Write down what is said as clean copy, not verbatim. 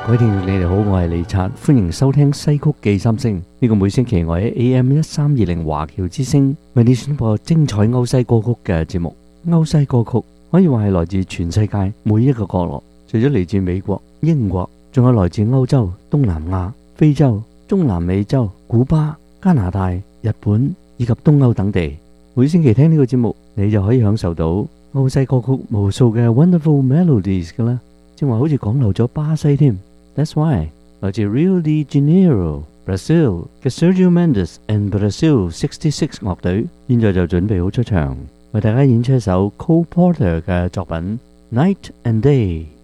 各位聽眾，你哋好，我係李察，歡迎收聽西曲記三星。呢個每星期我喺 AM1320華僑之聲為你選播精彩歐西歌曲嘅節目。歐西歌曲可以話係來自全世界每一個角落，除咗嚟自美國、英國，仲有來自歐洲、東南亞、非洲、中南美洲、古巴、加拿大、日本以及東歐等地。每星期聽呢個節目，你就可以享受到歐西歌曲無數嘅 wonderful melodies 㗎啦。正話好似講漏咗巴西添。That's why 來自 Rio de Janeiro、Brazil 嘅 Sergio Mendes and Brazil 66樂隊，現在就準備好出場，為大家演出一首 Cole Porter 嘅作品《Night and Day》。